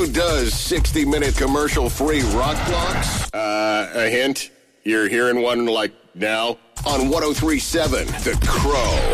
Who does 60-minute commercial-free rock blocks? A hint? You're hearing one like now? On 103.7 The Crow.